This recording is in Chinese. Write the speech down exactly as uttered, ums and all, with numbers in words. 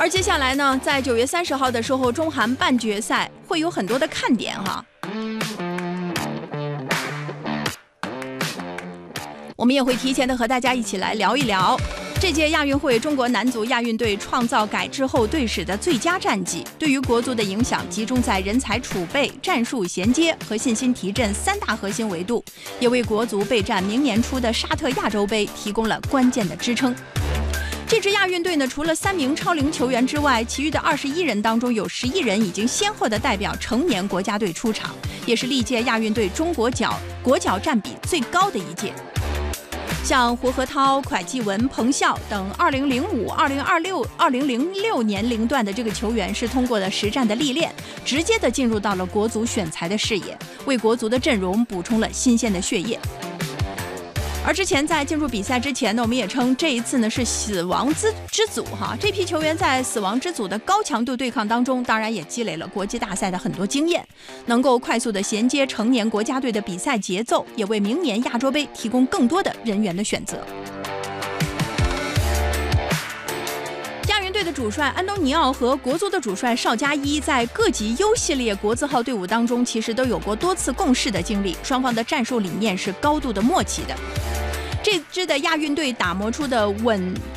而接下来呢，在九月三十号的时候，中韩半决赛会有很多的看点哈。我们也会提前的和大家一起来聊一聊这届亚运会中国男足亚运队创造改制后队史的最佳战绩，对于国足的影响集中在人才储备、战术衔接和信心提振三大核心维度，也为国足备战明年初的沙特亚洲杯提供了关键的支撑。这支亚运队呢，除了三名超龄球员之外，其余的二十一人当中有十一人已经先后的代表成年国家队出场，也是历届亚运队中国脚国脚占比最高的一届。像胡河涛、蒯继文、彭笑等二零零五、二零二六、二零零六年龄段的这个球员，是通过了实战的历练，直接的进入到了国足选材的视野，为国足的阵容补充了新鲜的血液。而之前在进入比赛之前呢，我们也称这一次呢是死亡之之组哈。这批球员在死亡之组的高强度对抗当中，当然也积累了国际大赛的很多经验，能够快速的衔接成年国家队的比赛节奏，也为明年亚洲杯提供更多的人员的选择。亚运队的主帅安东尼奥和国足的主帅邵佳一在各级 U 系列国字号队伍当中，其实都有过多次共事的经历，双方的战术理念是高度的默契的。这支的亚运队打磨出的稳